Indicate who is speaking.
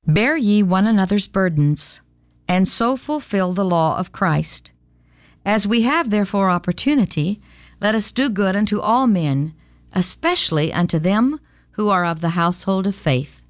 Speaker 1: Bear ye one another's burdens, and so fulfill the law of Christ. As we have therefore opportunity, let us do good unto all men, especially unto them who are of the household of faith.